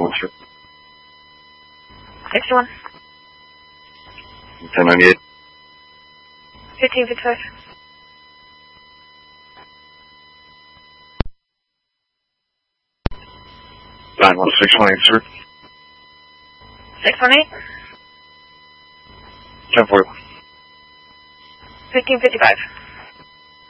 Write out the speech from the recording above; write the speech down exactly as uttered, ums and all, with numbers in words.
one, sir. sixty-one. ten ninety-eight. fifteen fifty-five. nine one six one eight, sir. six one eight. ten forty-one. fifteen fifty-five.